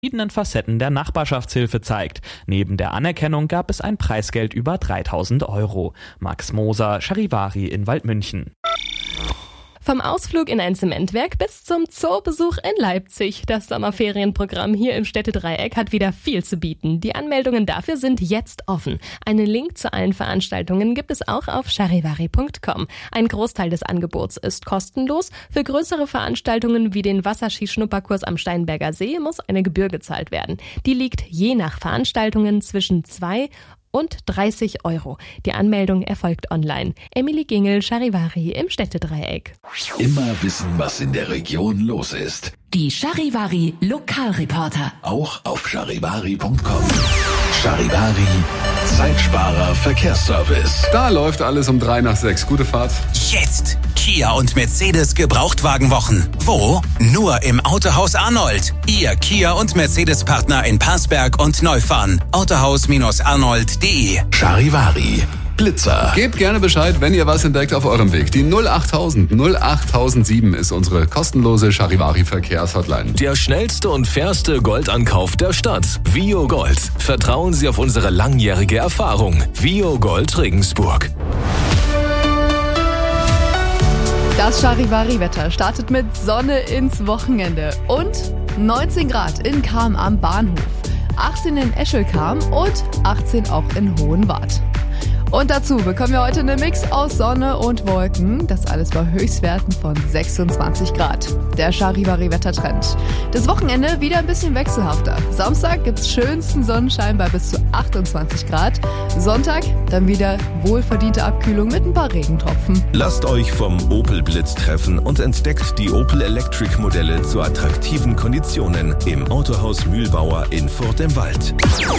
verschiedenen Facetten der Nachbarschaftshilfe zeigt. Neben der Anerkennung gab es ein Preisgeld über 3.000 €. Max Moser, Charivari in Waldmünchen. Vom Ausflug in ein Zementwerk bis zum Zoobesuch in Leipzig. Das Sommerferienprogramm hier im Städtedreieck hat wieder viel zu bieten. Die Anmeldungen dafür sind jetzt offen. Einen Link zu allen Veranstaltungen gibt es auch auf charivari.com. Ein Großteil des Angebots ist kostenlos. Für größere Veranstaltungen wie den Wasserskischnupperkurs am Steinberger See muss eine Gebühr gezahlt werden. Die liegt je nach Veranstaltungen zwischen 2 und 30 €. Die Anmeldung erfolgt online. Emily Gingel, Charivari im Städtedreieck. Immer wissen, was in der Region los ist. Die Charivari Lokalreporter. Auch auf charivari.com. Charivari, Zeitsparer Verkehrsservice. Da läuft alles um 3 nach 6. Gute Fahrt. Jetzt Kia und Mercedes Gebrauchtwagenwochen. Wo? Nur im Autohaus Arnold. Ihr Kia und Mercedes Partner in Parsberg und Neufahren. Autohaus-arnold.de. Charivari, Blitzer. Gebt gerne Bescheid, wenn ihr was entdeckt auf eurem Weg. Die 08000 08007 ist unsere kostenlose Charivari-Verkehrshotline. Der schnellste und fairste Goldankauf der Stadt. Vio Gold. Vertrauen Sie auf unsere langjährige Erfahrung. Vio Gold Regensburg. Das Charivari-Wetter startet mit Sonne ins Wochenende und 19 Grad in Cham am Bahnhof, 18 in Eschelcham und 18 auch in Hohenwart. Und dazu bekommen wir heute einen Mix aus Sonne und Wolken. Das alles bei Höchstwerten von 26 Grad. Der Charivari-Wettertrend. Das Wochenende wieder ein bisschen wechselhafter. Samstag gibt's schönsten Sonnenschein bei bis zu 28 Grad. Sonntag dann wieder wohlverdiente Abkühlung mit ein paar Regentropfen. Lasst euch vom Opel Blitz treffen und entdeckt die Opel Electric Modelle zu attraktiven Konditionen im Autohaus Mühlbauer in Furt im Wald.